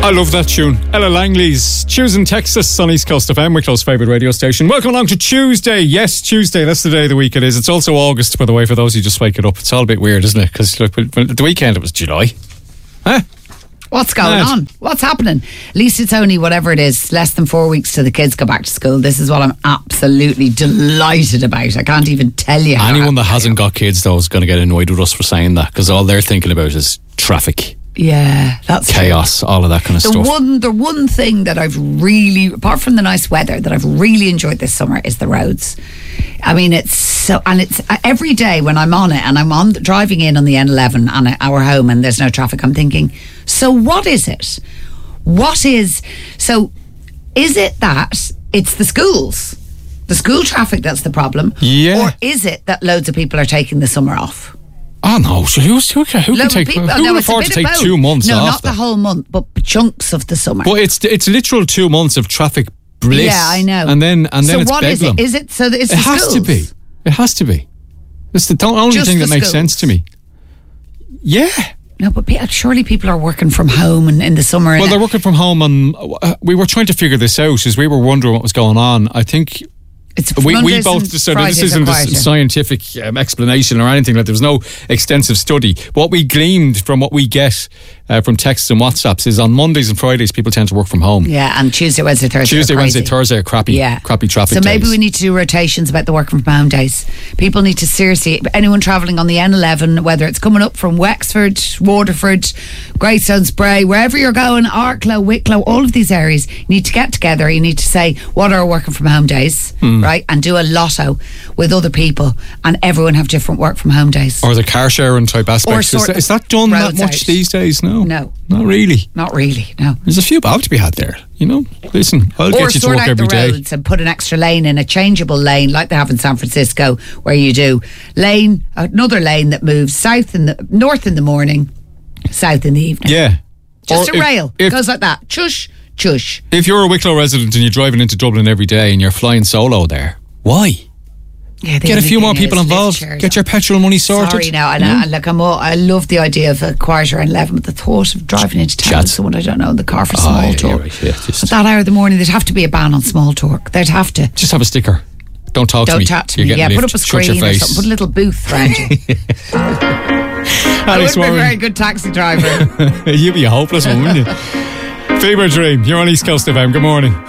I love that tune. Ella Langley's Choosing Texas on East Coast FM, Wicklow's favourite radio station. Welcome along to Tuesday. Yes, Tuesday. That's the day of the week it is. It's also August, by the way, for those who just wake it up. It's all a bit weird, isn't it? Because the weekend it was July. Huh? What's going on? What's happening? At least it's only whatever it is, less than 4 weeks till the kids go back to school. This is what I'm absolutely delighted about. I can't even tell you. Anyone that hasn't got kids, though, is going to get annoyed with us for saying that, because all they're thinking about is traffic. Yeah, that's chaos, all of that kind of stuff. The one thing that I've really, apart from the nice weather, that I've really enjoyed this summer is the roads. I mean, it's every day when I'm on it and I'm driving in on the N11 on our home and there's no traffic, I'm thinking, so what is it? Is it that it's the schools? The school traffic that's the problem? Yeah. Or is it that loads of people are taking the summer off? Oh no! So who can afford to take 2 months off? No, not the whole month, but chunks of the summer. But it's literal 2 months of traffic bliss. Yeah, I know. And then so it's what bedlam. is it? So it's it has to be. It has to be. It's the only thing that makes sense to me. Yeah. No, but surely people are working from home in the summer. Well, they're working from home, and we were trying to figure this out as we were wondering what was going on. I think. We both decided this isn't a scientific explanation or anything. Like, there was no extensive study. What we gleaned from what we get from texts and WhatsApps is on Mondays and Fridays people tend to work from home. Yeah, and Tuesday, Wednesday, Thursday are crappy traffic so days. maybe we need to do rotations about the working from home days. People need to seriously, anyone travelling on the N11, whether it's coming up from Wexford, Waterford, Greystone, Spray, wherever you're going, Arklow, Wicklow, all of these areas, you need to get together. You need to say, what are our working from home days? Right, and do a lotto with other people, and everyone have different work from home days, or the car sharing type aspects. Is that done that much these days? No, not really. No, there's a few bob to be had there. You know, listen, I'll get you to work every day. Roads and put an extra lane in, a changeable lane like they have in San Francisco, where you do another lane that moves north in the morning, south in the evening. Yeah, just a rail. It goes like that. Chush. If you're a Wicklow resident and you're driving into Dublin every day and you're flying solo there, why? Yeah, get a few more people involved. Get your petrol money sorted. Sorry now, I love the idea of a 11:15, but the thought of driving into town with someone I don't know in the car for small talk. Right, at that hour of the morning, there'd have to be a ban on small talk. They'd have to. Just have a sticker. Don't talk to me. Yeah, put up a screen or something. Put a little booth around you. I would be a very good taxi driver. You'd be a hopeless one, wouldn't you? Fever Dream, you're on East Coast FM. Good morning.